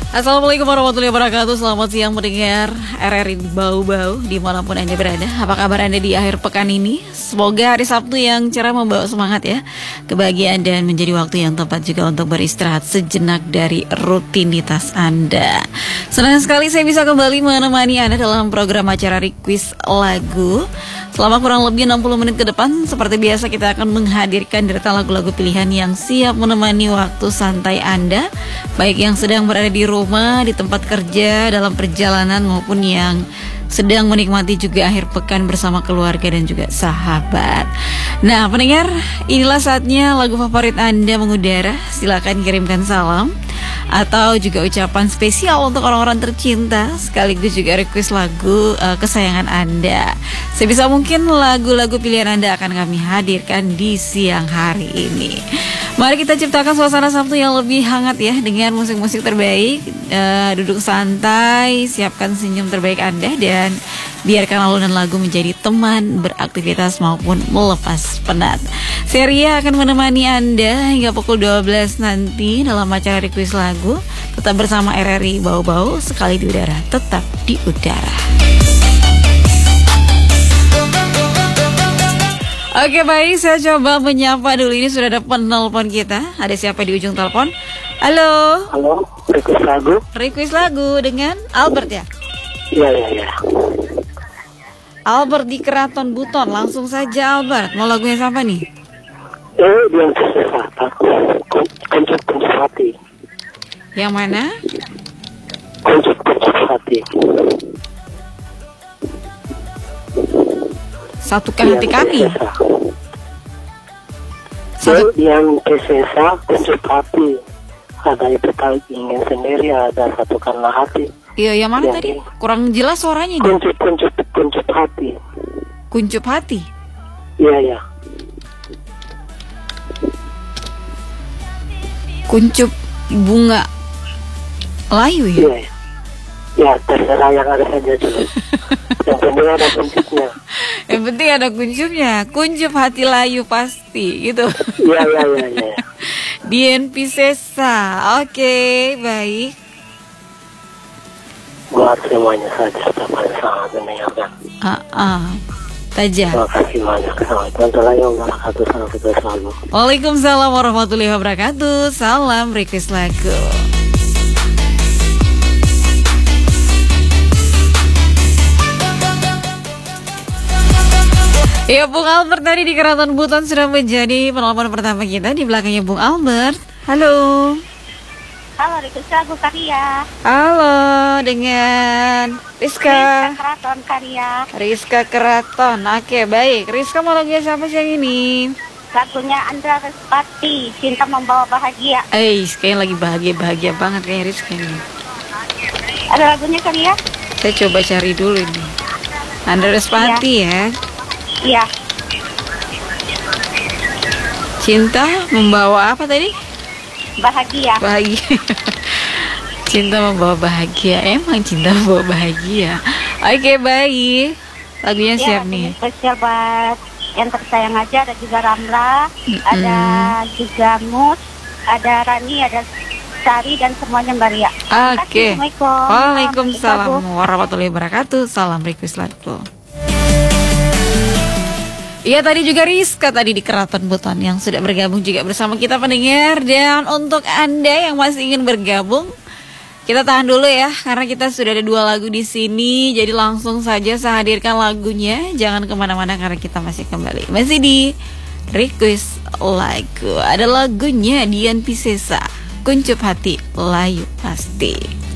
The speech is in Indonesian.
Assalamualaikum warahmatullahi wabarakatuh. Selamat siang mendengar RRI Bau-Bau dimanapun Anda berada. Apa kabar Anda di akhir pekan ini? Semoga hari Sabtu yang cerah membawa semangat ya, kebahagiaan dan menjadi waktu yang tepat juga untuk beristirahat sejenak dari rutinitas Anda. Senang sekali saya bisa kembali menemani Anda dalam program acara Request Lagu. Selama kurang lebih 60 menit ke depan, seperti biasa kita akan menghadirkan deretan lagu-lagu pilihan yang siap menemani waktu santai Anda, baik yang sedang berada di rumah, di tempat kerja, dalam perjalanan, maupun yang sedang menikmati juga akhir pekan bersama keluarga dan juga sahabat. Nah pendengar, inilah saatnya lagu favorit Anda mengudara. Silakan kirimkan salam atau juga ucapan spesial untuk orang-orang tercinta, sekaligus juga request lagu kesayangan Anda. Sebisa mungkin lagu-lagu pilihan Anda akan kami hadirkan di siang hari ini. Mari kita ciptakan suasana Sabtu yang lebih hangat ya, dengan musik-musik terbaik. Duduk santai, siapkan senyum terbaik Anda, dan biarkan alunan lagu menjadi teman beraktivitas maupun melepas penat. Seria akan menemani Anda hingga pukul 12 nanti dalam acara request lagu. Tetap bersama RRI Bau-Bau, sekali di udara, tetap di udara. Oke baik, saya coba menyapa dulu. Ini sudah ada penelpon kita. Ada siapa di ujung telepon? Halo. Halo, request lagu. Request lagu dengan Albert ya? Iya. Albert di Keraton Buton. Langsung saja Albert, mau lagunya siapa nih? Yang kesehatan. Kuncup hati. Yang mana? Kuncup hati. Satukan hati kami. Yang kesesa kuncup hati. Ada itu kali ingin sendiri, ada satukanlah hati. Iya, yang mana tadi? Kurang jelas suaranya nih. Kuncup hati. Kuncup hati. Iya. Kuncup bunga layu ya? Iya. Ya, terserah yang ada saja dulu. Yang penting ada kuncupnya. Yang penting ada kuncupnya. Kuncup hati layu pasti gitu. Iya. Dian Piscesa. Oke, baik. Buat semuanya saja, teman sangat mendengarkan. Tajam. Terima kasih banyak. Assalamualaikum warahmatullahi wabarakatuh. Waalaikumsalam warahmatullahi wabarakatuh. Salam request lagu. Ya, Bung Albert tadi di Keraton Buton sudah menjadi penelpon pertama kita. Di belakangnya Bung Albert. Halo. Halo, request lagu Karya. Halo, dengan Rizka Keraton Karya. Rizka Keraton. Oke, baik. Rizka mau lagunya siapa siang ini? Lagunya Andra Respati, Cinta Membawa Bahagia. Kayaknya lagi bahagia banget kayaknya Rizka ini. Ada lagunya Karya? Saya coba cari dulu nih. Andra Respati ya. Iya. Cinta membawa apa tadi? Bahagia. Cinta membawa bahagia. Emang cinta membawa bahagia. Oke, baik. Lagunya siap nih. Spesial buat yang tersayang aja. Ada juga Ramla, ada juga Mus, ada Rani, ada Sari, dan semuanya Mbak Ria. Oke. Waalaikumsalam warahmatullahi wabarakatuh. Salam request lagu. Iya, tadi juga Rizka tadi di Keraton Buton yang sudah bergabung juga bersama kita pendengar. Dan untuk Anda yang masih ingin bergabung, kita tahan dulu ya, karena kita sudah ada 2 lagu di sini. Jadi langsung saja saya hadirkan lagunya. Jangan kemana-mana karena kita masih kembali. Masih di request lagu. Ada lagunya Dian Piscesa, Kuncup Hati Layu Pasti.